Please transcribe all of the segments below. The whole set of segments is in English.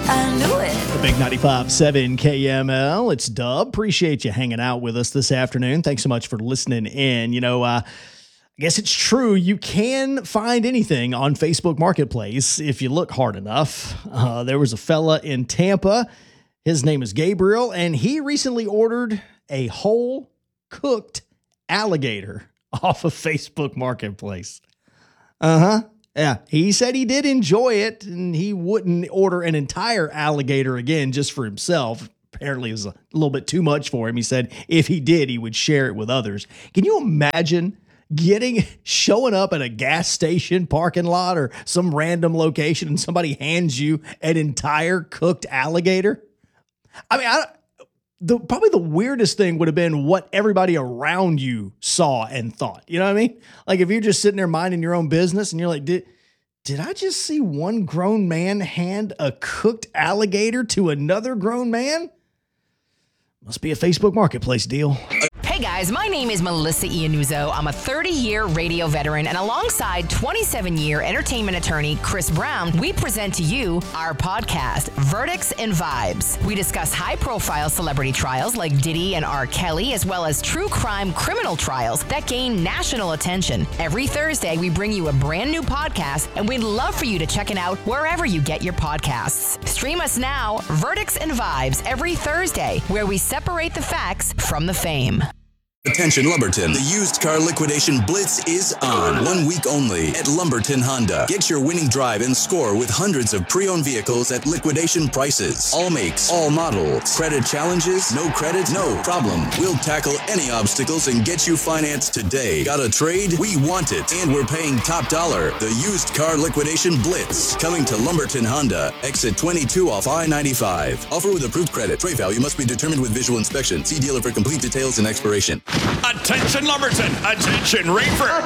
I knew it. The Big 95.7 KML. It's Dub. Appreciate you hanging out with us this afternoon. Thanks so much for listening in. I guess it's true. You can find anything on Facebook Marketplace if you look hard enough. There was a fella in Tampa. His name is Gabriel, and he recently ordered a whole cooked alligator off of Facebook Marketplace. Yeah, he said he did enjoy it, and he wouldn't order an entire alligator again just for himself. Apparently, it was a little bit too much for him. He said if he did, he would share it with others. Can you imagine showing up at a gas station parking lot or some random location and somebody hands you an entire cooked alligator? I mean, probably the weirdest thing would have been what everybody around you saw and thought. You know what I mean? Like if you're just sitting there minding your own business and you're like, did I just see one grown man hand a cooked alligator to another grown man? Must be a Facebook Marketplace deal. Hey guys, my name is Melissa Iannuzzo. I'm a 30-year radio veteran, and alongside 27-year entertainment attorney Chris Brown, we present to you our podcast, Verdicts and Vibes. We discuss high-profile celebrity trials like Diddy and R. Kelly, as well as true crime criminal trials that gain national attention. Every Thursday, we bring you a brand new podcast, and we'd love for you to check it out wherever you get your podcasts. Stream us now, Verdicts and Vibes, every Thursday, where we separate the facts from the fame. Attention Lumberton, the used car liquidation blitz is on. 1 week only at Lumberton Honda. Get your winning drive and score with hundreds of pre-owned vehicles at liquidation prices. All makes, all models. Credit challenges? No credit? No problem. We'll tackle any obstacles and get you financed today. Got a trade? We want it. And we're paying top dollar. The used car liquidation blitz. Coming to Lumberton Honda. Exit 22 off I-95. Offer with approved credit. Trade value must be determined with visual inspection. See dealer for complete details and expiration. Attention Lumberton! Attention Rainford!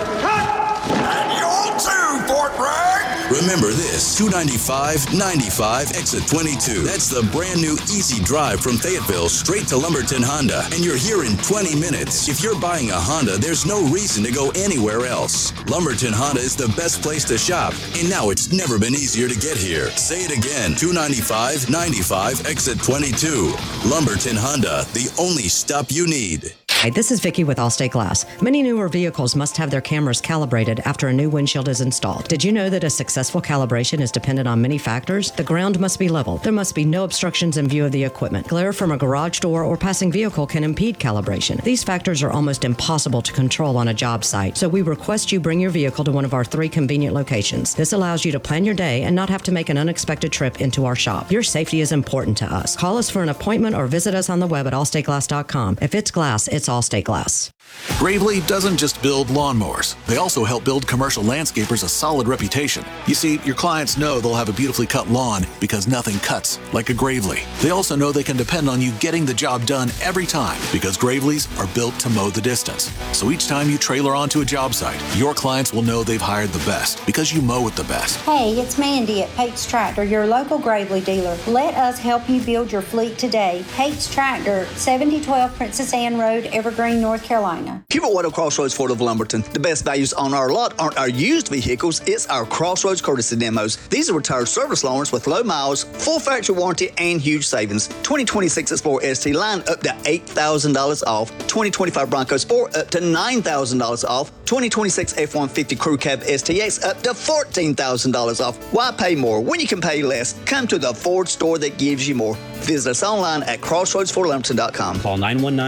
And you too, Fort Bragg! Remember this, 295-95, exit 22. That's the brand new easy drive from Fayetteville straight to Lumberton Honda. And you're here in 20 minutes. If you're buying a Honda, there's no reason to go anywhere else. Lumberton Honda is the best place to shop. And now it's never been easier to get here. Say it again, 295-95, exit 22. Lumberton Honda, the only stop you need. Hi, this is Vicki with Allstate Glass. Many newer vehicles must have their cameras calibrated after a new windshield is installed. Did you know that a successful calibration is dependent on many factors? The ground must be level. There must be no obstructions in view of the equipment. Glare from a garage door or passing vehicle can impede calibration. These factors are almost impossible to control on a job site, so we request you bring your vehicle to one of our 3 convenient locations. This allows you to plan your day and not have to make an unexpected trip into our shop. Your safety is important to us. Call us for an appointment or visit us on the web at allstateglass.com. If it's glass, it's Allstate Glass. Gravely doesn't just build lawnmowers. They also help build commercial landscapers a solid reputation. You see, your clients know they'll have a beautifully cut lawn because nothing cuts like a Gravely. They also know they can depend on you getting the job done every time because Gravely's are built to mow the distance. So each time you trailer onto a job site, your clients will know they've hired the best because you mow with the best. Hey, it's Mandy at Pate's Tractor, your local Gravely dealer. Let us help you build your fleet today. Pate's Tractor, 7012 Princess Anne Road, Evergreen, North Carolina. Pure Auto Crossroads Ford of Lumberton. The best values on our lot aren't our used vehicles, it's our Crossroads courtesy demos. These are retired service loaners with low miles, full factory warranty, and huge savings. 2026 Explorer ST line up to $8,000 off. 2025 Bronco Sport up to $9,000 off. 2026 F-150 Crew Cab STX up to $14,000 off. Why pay more when you can pay less? Come to the Ford store that gives you more. Visit us online at crossroadsfordlumberton.com. Call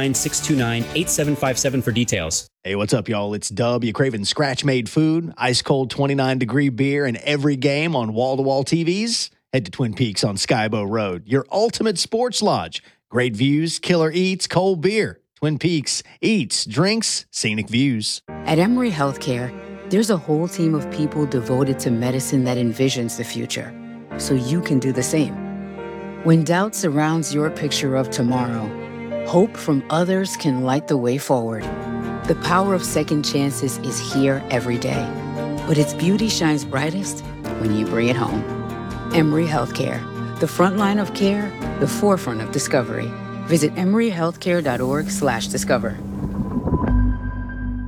919-629-8757 for details. Hey, what's up, y'all? It's Dub. You craving scratch-made food, ice-cold 29-degree beer, and every game on wall-to-wall TVs? Head to Twin Peaks on Skybow Road, your ultimate sports lodge. Great views, killer eats, cold beer. Twin Peaks, eats, drinks, scenic views. At Emory Healthcare, there's a whole team of people devoted to medicine that envisions the future, so you can do the same. When doubt surrounds your picture of tomorrow, hope from others can light the way forward. The power of second chances is here every day, but its beauty shines brightest when you bring it home. Emory Healthcare, the front line of care, the forefront of discovery. Visit emoryhealthcare.org/discover.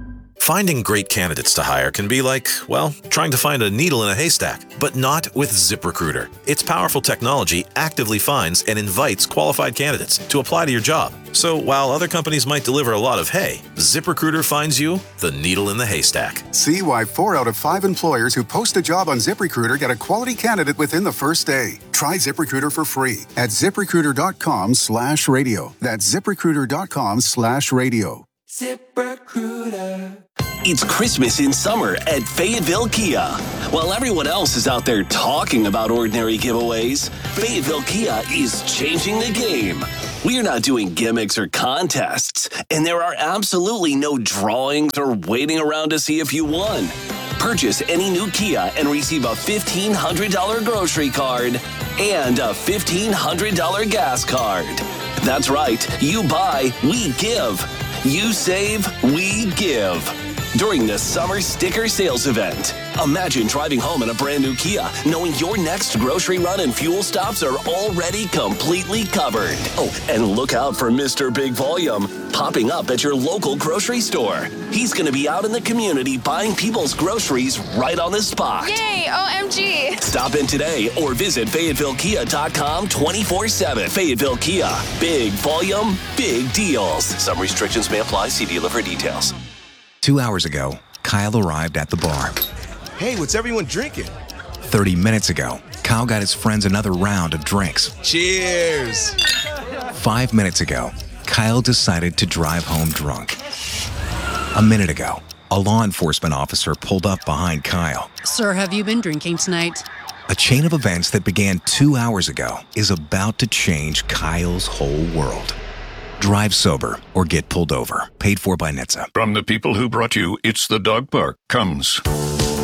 Finding great candidates to hire can be like, well, trying to find a needle in a haystack, but not with ZipRecruiter. Its powerful technology actively finds and invites qualified candidates to apply to your job. So while other companies might deliver a lot of hay, ZipRecruiter finds you the needle in the haystack. See why 4 out of 5 employers who post a job on ZipRecruiter get a quality candidate within the first day. Try ZipRecruiter for free at ZipRecruiter.com/radio. That's ZipRecruiter.com/radio. ZipRecruiter. It's Christmas in summer at Fayetteville Kia. While everyone else is out there talking about ordinary giveaways, Fayetteville Kia is changing the game. We are not doing gimmicks or contests, and there are absolutely no drawings or waiting around to see if you won. Purchase any new Kia and receive a $1,500 grocery card and a $1,500 gas card. That's right, you buy, we give. You save, we give. During the summer sticker sales event. Imagine driving home in a brand new Kia, knowing your next grocery run and fuel stops are already completely covered. Oh, and look out for Mr. Big Volume, popping up at your local grocery store. He's going to be out in the community buying people's groceries right on the spot. Yay, OMG. Stop in today or visit FayettevilleKia.com 24/7. Fayetteville Kia. Big volume, big deals. Some restrictions may apply. See dealer for details. 2 hours ago, Kyle arrived at the bar. Hey, what's everyone drinking? 30 minutes ago, Kyle got his friends another round of drinks. Cheers! 5 minutes ago, Kyle decided to drive home drunk. A minute ago, a law enforcement officer pulled up behind Kyle. Sir, have you been drinking tonight? A chain of events that began 2 hours ago is about to change Kyle's whole world. Drive sober or get pulled over. Paid for by NHTSA. From the people who brought you It's the Dog Park comes